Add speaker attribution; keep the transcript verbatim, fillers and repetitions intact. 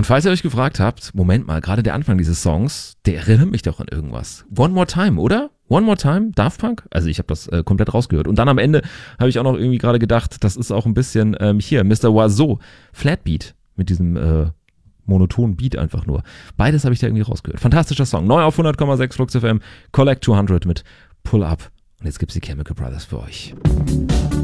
Speaker 1: falls ihr euch gefragt habt, Moment mal, gerade der Anfang dieses Songs, der erinnert mich doch an irgendwas. One More Time, oder? One More Time, Daft Punk? Also ich habe das äh, komplett rausgehört. Und dann am Ende habe ich auch noch irgendwie gerade gedacht, das ist auch ein bisschen ähm, hier, Mister Oiseau, Flatbeat mit diesem äh, monotonen Beat einfach nur. Beides habe ich da irgendwie rausgehört. Fantastischer Song. Neu auf hundert Komma sechs Flux F M, Collect zweihundert mit Pull Up. Und jetzt gibt's die Chemical Brothers für euch.